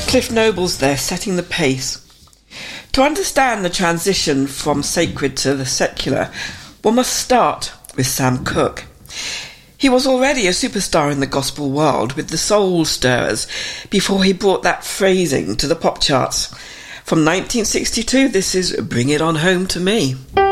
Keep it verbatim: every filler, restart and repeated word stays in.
Cliff Noble's there setting the pace. To understand the transition from sacred to the secular, one must start with Sam Cooke. He was already a superstar in the gospel world with the Soul Stirrers before he brought that phrasing to the pop charts. From nineteen sixty-two, this is Bring It On Home to Me.